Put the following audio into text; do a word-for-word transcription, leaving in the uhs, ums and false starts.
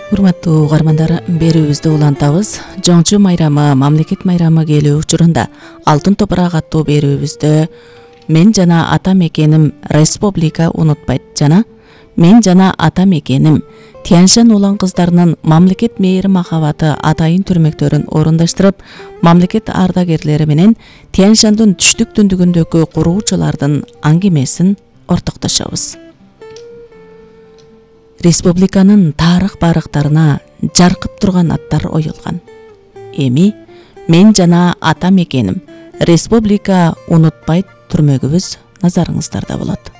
Урматтуу угармандар, берүүбүздү улантабыз. Жоңчу майрамы, мамлекет майрамы келүү учурунда Алтын топурак аттуу берүүбүздө мен жана ата мекеним республика унутпайт жана мен жана ата мекеним Тянь-Шань улан кыздарынын мамлекет мээри махабаты атайын түрмөктөрүн орундаштырып, мамлекет ардагерлери менен Тянь-Шаньдын түштүк түндүгүндөгү куруучулардын аңгемесин ортоктошобуз. Республиканын тарых барыктарына жаркып турган аттар оюлган. Эми мен жана ата мекеним республика унутпайт түрмөгүбүз назарыңыздарда болот.